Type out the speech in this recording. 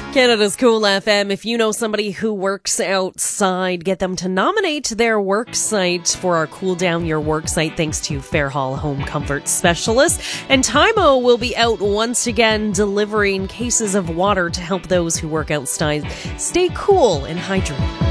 Canada's Cool FM. If you know somebody who works outside, get them to nominate their work site for our Cool Down Your Work Site, thanks to Fairhall Home Comfort Specialist. And Tymo will be out once again delivering cases of water to help those who work outside stay cool and hydrated.